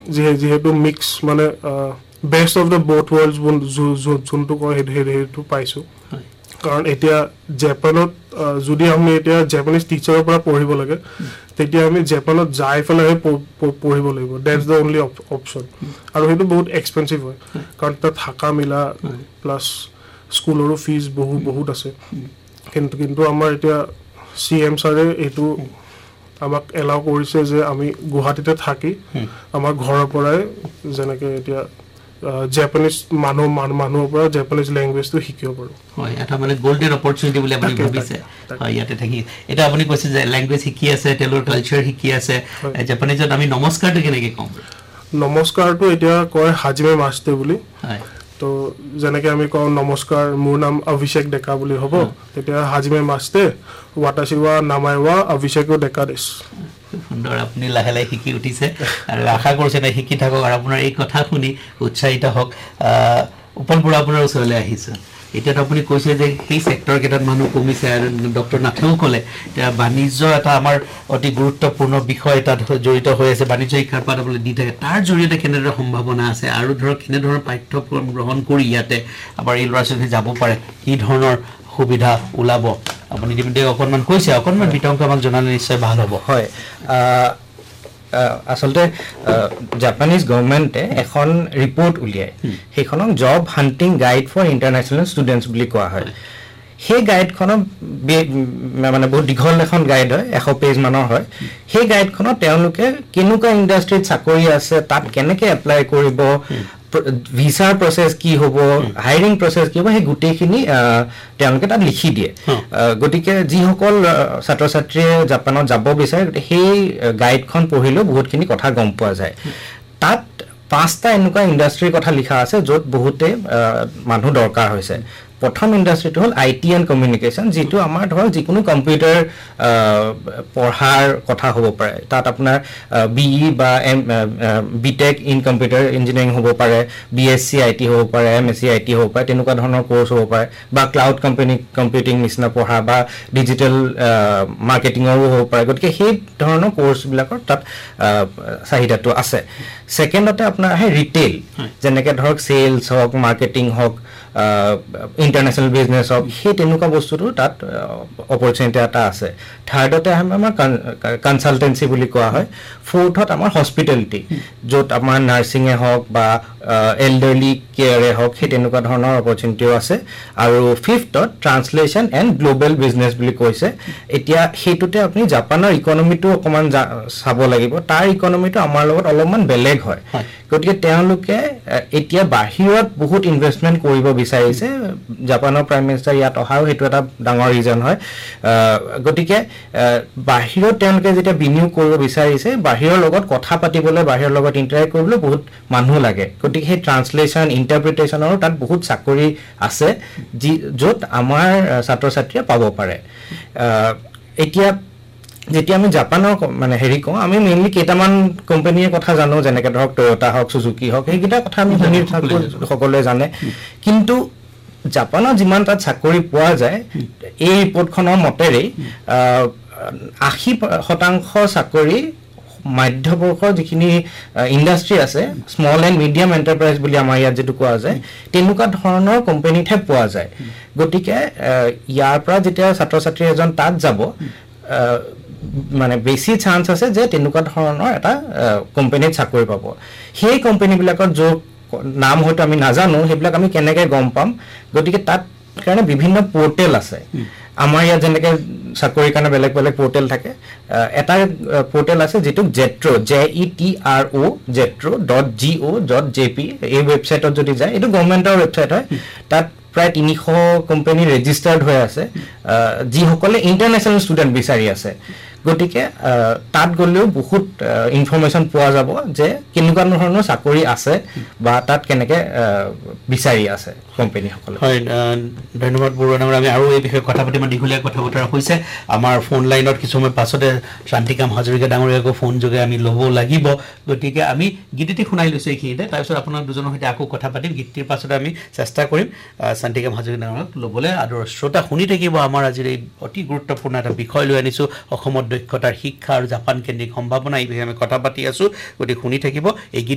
যেহেতু মিক্স মানে best of the both worlds যোনটো কয় সেইটো পাইছোঁ কাৰণ এতিয়া জাপানত যদি আমি এতিয়া জাপানিজ টিচাৰৰ পৰা পঢ়িব লাগে তেতিয়া আমি জাপানত যাই পেলাইহে পঢ়িব লাগিব ডেটছ দ্য অনলি অপশ্যন আৰু সেইটো বহুত এক্সপেঞ্চিভ হয় কাৰণ তাত থাকা মিলা প্লাছ স্কুলৰো ফিজ বহুত আছে কিন্তু আমাৰ এতিয়া CM ছাৰে এইটো আমাক এলাউ কৰিছে যে আমি গুৱাহাটীতে থাকি আমাৰ ঘৰৰ পৰাই যেনেকৈ এতিয়া জাপানিজ মানুহৰ পৰা জাপানিজ লেংগুৱেজটো শিকিব পাৰোঁ হয় এটা মানে গোল্ডেন অপৰচুনিটি বুলি আপুনি ভাবিছে হয় ইয়াতে থাকি এটা আপুনি কৈছে যে লেংগুৱেজ শিকি আছে তেওঁলোকৰ কালচাৰ শিকি আছে জাপানিজত আমি নমস্কাৰটো কেনেকৈ ক'ম নমস্কাৰটো এতিয়া কয় হাজিমে মাষ্ଟେ বুলি হয় তো যেনেকৈ আমি কওঁ নমস্কাৰ মোৰ নাম অভিষেক ডেকা বুলি হ'ব তেতিয়া হাজিমে মাষ্ଟେ ৱাটাশি wa নামাই wa অভিষেক ডেকা দেশ সুন্দৰ আপুনি লাহে লাহে শিকি উঠিছে আৰু আশা কৰিছে যে শিকি থাকক আৰু আপোনাৰ এই কথা শুনি উৎসাহিত হওক উপল বুঢ়া আপোনাৰ ওচৰলৈ আহিছে এতিয়াতো আপুনি কৈছে যে সেই সেক্টৰ কেইটাত মানুহ কমিছে আৰু ডক্টৰ নাথেও ক'লে এতিয়া বাণিজ্য এটা আমাৰ অতি গুৰুত্বপূৰ্ণ বিষয় তাত জড়িত হৈ আছে বাণিজ্য শিক্ষাৰ পাবলৈ দি থাকে তাৰ জৰিয়তে কেনেদৰে সম্ভাৱনা আছে আৰু ধৰক কেনেধৰণৰ পাঠ্যক্ৰম গ্ৰহণ কৰি ইয়াতে আমাৰ এই ল'ৰা ছোৱালী যাব পাৰে কি ধৰণৰ সুবিধা ওলাব আপুনি ইতিমধ্যে অকণমান কৈছে অকণমান বিতংকৈ আমাক জনালে নিশ্চয় ভাল হ'ব হয় আসলতে জাপানিজ গভৰ্ণমেণ্টে এখন ৰিপৰ্ট উলিয়ায় সেইখনক job hunting guide for international students বুলি কোৱা হয় সেই গাইডখনত মানে বহুত দীঘল এখন গাইড হয় 100 পেজ মানৰ হয় সেই গাইডখনত তেওঁলোকে কেনেকুৱা ইণ্ডাষ্ট্ৰীত চাকৰি আছে তাত কেনেকৈ এপ্লাই কৰিব ভিসাৰ প্ৰসেস কি হ'ব হাইৰিং প্ৰসেস কি হ'ব সেই গোটেইখিনি তেওঁলোকে তাত লিখি দিয়ে গতিকে যিসকল ছাত্ৰ ছাত্ৰীয়ে জাপানত যাব বিচাৰে সেই গাইডখন পঢ়িলেও বহুতখিনি কথা গম পোৱা যায় তাত 5টা এনেকুৱা ইণ্ডাষ্ট্ৰীৰ কথা লিখা আছে য'ত বহুতে মানুহ দৰকাৰ হৈছে প্ৰথম ইণ্ডাষ্ট্ৰীটো হ'ল আইটি এণ্ড কমিউনিকেশ্যন যিটো আমাৰ ধৰক যিকোনো কম্পিউটাৰ পঢ়াৰ কথা হ'ব পাৰে তাত আপোনাৰ BE বা BTech ইন কম্পিউটাৰ ইঞ্জিনিয়াৰিং হ'ব পাৰে BSc IT হ'ব পাৰে MSc IT হ'ব পাৰে তেনেকুৱা ধৰণৰ কোৰ্চ হ'ব পাৰে বা ক্লাউড কম্পিউটিং নিচিনা পঢ়া বা ডিজিটেল মাৰ্কেটিঙৰো হ'ব পাৰে গতিকে সেই ধৰণৰ কোৰ্চবিলাকৰ তাত চাহিদাটো আছে ছেকেণ্ডতে আপোনাৰ আহে ৰিটেইল যেনেকৈ ধৰক চেলছ হওক মাৰ্কেটিং হওক ইণ্টাৰনেশ্যনেল বিজনেছ হওক সেই তেনেকুৱা বস্তুটো তাত অপৰচুনিটি এটা আছে থাৰ্ডতে আহে আমাৰ কনচালটেঞ্চি বুলি কোৱা হয় ফ'ৰ্থত আমাৰ হস্পিটেলিটি য'ত আমাৰ নাৰ্ছিঙে হওক বা এল্ডাৰলি কেয়াৰে হওক সেই তেনেকুৱা ধৰণৰ অপৰচুনিটিও আছে আৰু ফিফথত ট্ৰান্সলেশ্যন এণ্ড গ্ল'বেল বিজনেছ বুলি কৈছে এতিয়া সেইটোতে আপুনি জাপানৰ ইকনমিটো অকণমান চাব লাগিব তাৰ ইকনমিটো আমাৰ লগত অলপমান বেলেগ হয় গতিকে তেওঁলোকে এতিয়া বাহিৰত বহুত ইনভেষ্টমেণ্ট কৰিব বিচাৰিছে জাপানৰ প্ৰাইম মিনিষ্টাৰ ইয়াত অহাও সেইটো এটা ডাঙৰ ৰিজন হয় গতিকে বাহিৰত তেওঁলোকে যেতিয়া বিনিয়োগ কৰিব বিচাৰিছে বাহিৰৰ লগত কথা পাতিবলৈ বাহিৰৰ লগত ইণ্টাৰেক্ট কৰিবলৈ বহুত মানুহ লাগে গতিকে সেই ট্ৰান্সলেশ্যন ইণ্টাৰপ্ৰিটেশ্যনৰো তাত বহুত চাকৰি আছে য'ত আমাৰ ছাত্ৰ ছাত্ৰীয়ে পাব পাৰে এতিয়া যেতিয়া আমি জাপানৰ মানে হেৰি কওঁ আমি মেইনলি কেইটামান কোম্পানীৰ কথা জানো যেনেকৈ ধৰক টয়োটা হওক সুজুকি হওক সেইকেইটা কথা আমি শুনি থাকোঁ সকলোৱে জানে কিন্তু জাপানত যিমান তাত চাকৰি পোৱা যায় এই ৰিপৰ্টখনৰ মতেৰেই 80% চাকৰি মধ্যবৰ্ষৰ যিখিনি ইণ্ডাষ্ট্ৰী আছে স্মল এণ্ড মিডিয়াম এণ্টাৰপ্ৰাইজ বুলি আমাৰ ইয়াত যিটো কোৱা যায় তেনেকুৱা ধৰণৰ কোম্পানীতহে পোৱা যায় গতিকে ইয়াৰ পৰা যেতিয়া ছাত্ৰ ছাত্ৰী এজন তাত যাব মানে বেছি চান্স আছে যে তেনেকুৱা ধৰণৰ এটা কোম্পানীত চাকৰি পাব সেই কোম্পানীবিলাকত য'ত নাম হয়তো আমি নাজানো সেইবিলাক আমি কেনেকৈ গম পাম গতিকে তাত কাৰণে বিভিন্ন পৰ্টেল আছে আমাৰ ইয়াত যেনেকৈ চাকৰিৰ কাৰণে বেলেগ বেলেগ পৰ্টেল থাকে এটা পৰ্টেল আছে যিটো জেট্ৰো JETRO jetro.go.jp এই ৱেবছাইটত যদি যায় এইটো গভৰ্ণমেণ্টৰ ৱেবছাইট হয় তাত প্ৰায় 300 কোম্পানী ৰেজিষ্টাৰ্ড হৈ আছে যিসকলে ইণ্টাৰনেশ্যনেল ষ্টুডেণ্ট বিচাৰি আছে গতিকে তাত গ'লেও বহুত ইনফৰমেশ্যন পোৱা যাব যে কেনেকুৱা ধৰণৰ চাকৰি আছে বা তাত কেনেকৈ বিচাৰি আছে কোম্পানীসকলে হয় ধন্যবাদ বৰুৱা ডাঙৰ আমি আৰু এই বিষয়ে কথা পাতিম দীঘলীয়া কথা বতৰা হৈছে আমাৰ ফোন লাইনত কিছু সময় পাছতে শান্তিকাম হাজৰিকা ডাঙৰীয়াকো ফোন যোগে আমি ল'ব লাগিব গতিকে আমি গীতটি শুনাই লৈছোঁ এইখিনিতে তাৰপিছত আপোনাক দুজনৰ সৈতে আকৌ কথা পাতিম গীতটিৰ পাছতে আমি চেষ্টা কৰিম শান্তিকাম হাজৰিকা ডাঙৰীয়াক ল'বলৈ আদৰ শ্ৰোতা শুনি থাকিব আমাৰ আজিৰ এই অতি গুৰুত্বপূৰ্ণ এটা বিষয় লৈ আনিছোঁ অসমত দক্ষতাৰ শিক্ষা আৰু জাপান কেন্দ্ৰিক সম্ভাৱনা এই বিষয়ে আমি কথা পাতি আছোঁ গতিকে শুনি থাকিব এই